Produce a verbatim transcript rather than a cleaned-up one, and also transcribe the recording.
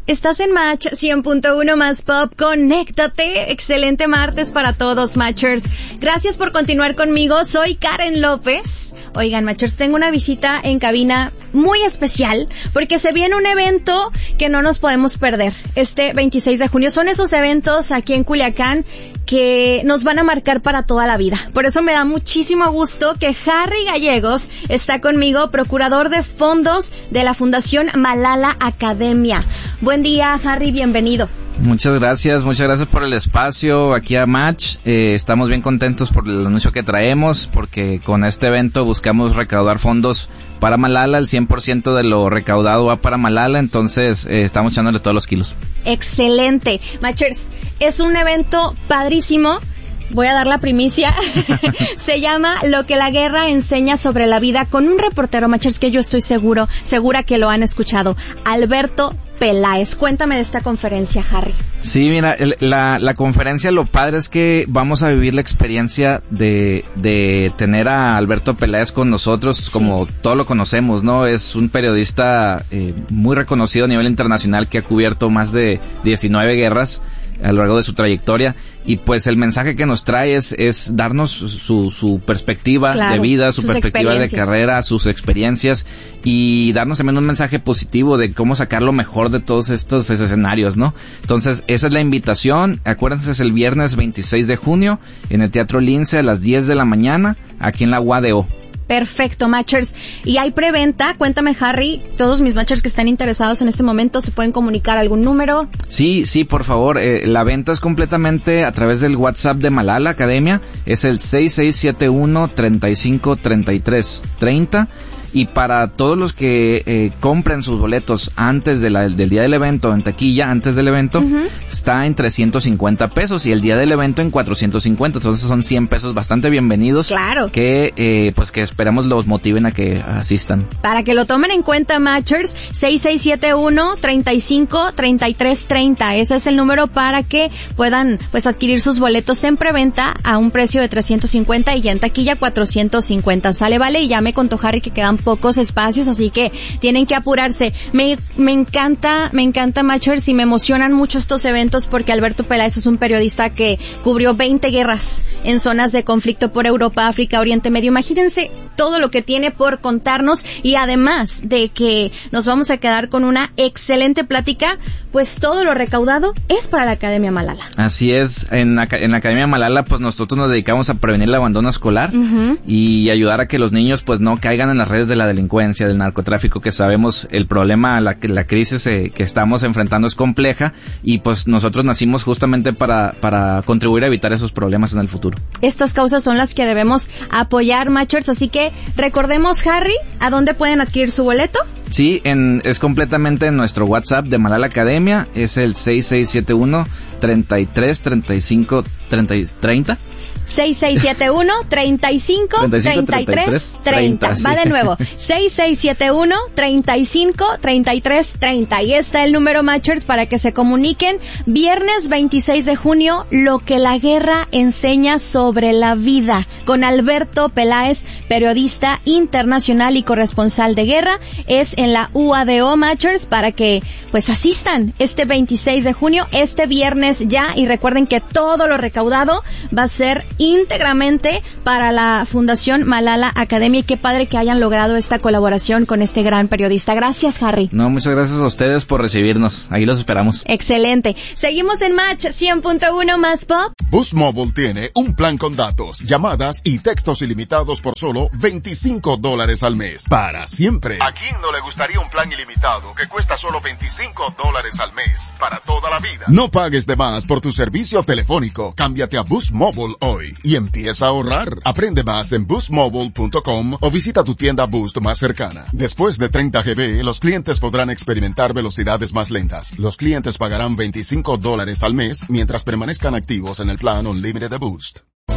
Estás en Match cien punto uno más Pop, conéctate. Excelente martes para todos, Matchers. Gracias por continuar conmigo. Soy Karen López. Oigan, Matchers, tengo una visita en cabina muy especial porque se viene un evento que no nos podemos perder este veintiséis de junio. Son esos eventos aquí en Culiacán que nos van a marcar para toda la vida. Por eso me da muchísimo gusto que Harry Gallegos está conmigo, procurador de fondos de la Fundación Malala Academia. Buen día, Harry, bienvenido. Muchas gracias, muchas gracias por el espacio aquí a Match. Eh, estamos bien contentos por el anuncio que traemos, porque con este evento buscamos recaudar fondos para Malala. El cien por ciento de lo recaudado va para Malala, entonces eh, estamos echándole todos los kilos. Excelente. Matchers, es un evento padrísimo. Voy a dar la primicia. Se llama Lo que la guerra enseña sobre la vida, con un reportero, Matchers, que yo estoy seguro, segura que lo han escuchado, Alberto Peláez. Cuéntame de esta conferencia, Harry. Sí, mira, el, la, la conferencia, lo padre es que vamos a vivir la experiencia de, de tener a Alberto Peláez con nosotros, sí. Como todos lo conocemos, ¿no? Es un periodista eh, muy reconocido a nivel internacional que ha cubierto más de diecinueve guerras a lo largo de su trayectoria, y pues el mensaje que nos trae es, es darnos su, su perspectiva claro, de vida, su perspectiva de carrera, sus experiencias, y darnos también un mensaje positivo de cómo sacar lo mejor de todos estos escenarios, ¿no? Entonces, esa es la invitación. Acuérdense, es el viernes veintiséis de junio en el Teatro Lince a las diez de la mañana, aquí en la U A D O. Perfecto, Matchers. Y hay preventa. Cuéntame, Harry, todos mis Matchers que están interesados en este momento, ¿se pueden comunicar algún número? Sí, sí, por favor. Eh, la venta es completamente a través del WhatsApp de Malala Academia. Es el seis seis siete uno, treinta y cinco, treinta y tres, treinta. Y para todos los que eh, compren sus boletos antes de la, del día del evento, en taquilla, antes del evento, uh-huh. está en trescientos cincuenta pesos, y el día del evento en cuatrocientos cincuenta. Entonces son cien pesos bastante bienvenidos. Claro. Que, eh, pues que esperemos los motiven a que asistan. Para que lo tomen en cuenta, Matchers, seis seis siete uno, treinta y cinco, treinta y tres, treinta. Ese es el número para que puedan, pues, adquirir sus boletos en preventa a un precio de trescientos cincuenta y ya en taquilla cuatrocientos cincuenta. Sale, vale, y ya me contó Harry que quedan pocos espacios, así que tienen que apurarse. Me, me encanta, me encanta, Matchers, y me emocionan mucho estos eventos porque Alberto Peláez es un periodista que cubrió veinte guerras en zonas de conflicto por Europa, África, Oriente Medio. Imagínense todo lo que tiene por contarnos, y además de que nos vamos a quedar con una excelente plática, pues todo lo recaudado es para la Academia Malala. Así es, en la, en la Academia Malala pues nosotros nos dedicamos a prevenir el abandono escolar uh-huh. y ayudar a que los niños pues no caigan en las redes de la delincuencia, del narcotráfico, que sabemos el problema, la, la crisis eh, que estamos enfrentando es compleja, y pues nosotros nacimos justamente para, para contribuir a evitar esos problemas en el futuro. Estas causas son las que debemos apoyar, Matchers, así que recordemos, Harry, ¿a dónde pueden adquirir su boleto? Sí, en, es completamente en nuestro WhatsApp de Malala Academia, es el seis seis siete uno, treinta y tres, treinta y cinco, treinta, treinta. seis seis siete uno, treinta y cinco, treinta y tres, treinta. Va de nuevo. seis seis siete uno, treinta y cinco, treinta y tres, treinta. Ahí está el número, Matchers, para que se comuniquen. Viernes veintiséis de junio, Lo que la guerra enseña sobre la vida, con Alberto Peláez, periodista internacional y corresponsal de guerra. Es en la U A D O, Matchers, para que pues asistan este veintiséis de junio, este viernes ya, y recuerden que todo lo recaudado va a ser íntegramente para la Fundación Malala Academia, y qué padre que hayan logrado esta colaboración con este gran periodista. Gracias, Harry. No, muchas gracias a ustedes por recibirnos. Ahí los esperamos. Excelente. Seguimos en Match cien punto uno más Pop. Boost Mobile tiene un plan con datos, llamadas y textos ilimitados por solo veinticinco dólares al mes. Para siempre. ¿A quién no le gustaría un plan ilimitado que cuesta solo veinticinco dólares al mes? Para toda la vida. No pagues de más por tu servicio telefónico. Cámbiate a Boost Mobile hoy y empieza a ahorrar. Aprende más en boost mobile punto com o visita tu tienda Boost más cercana. Después de treinta gigabytes, los clientes podrán experimentar velocidades más lentas. Los clientes pagarán veinticinco dólares al mes mientras permanezcan activos en el plan Unlimited de Boost.